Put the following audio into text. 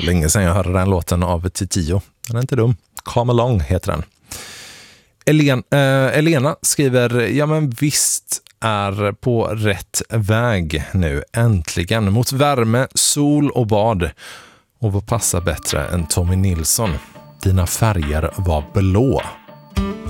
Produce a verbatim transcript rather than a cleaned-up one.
Länge sedan jag hörde den låten av Titio. Den är inte dum. Come Along heter den. Elen, äh, Elena skriver, ja men visst är på rätt väg nu, äntligen. Mot värme, sol och bad. Och vad passar bättre än Tommy Nilsson? Dina färger var blå.